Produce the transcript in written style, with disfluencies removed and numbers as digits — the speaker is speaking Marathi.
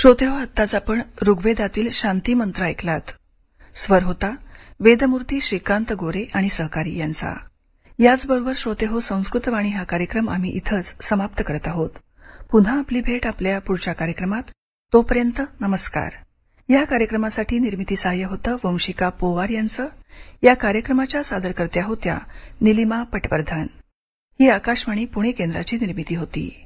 श्रोते हो, आत्ताच आपण ऋग्वेदातील शांती मंत्र ऐकलात. स्वर होता वेदमूर्ती श्रीकांत गोरे आणि सहकारी यांचा. याचबरोबर श्रोते हो, संस्कृतवाणी हा कार्यक्रम आम्ही इथंच समाप्त करत आहोत. पुन्हा आपली भेट आपल्या पुढच्या कार्यक्रमात. तोपर्यंत नमस्कार. या कार्यक्रमासाठी निर्मिती सहाय्य होतं वंशिका पोवार यांचं. या कार्यक्रमाच्या सादरकर्त्या होत्या निलिमा पटवर्धन. ही आकाशवाणी पुणे केंद्राची निर्मिती होती.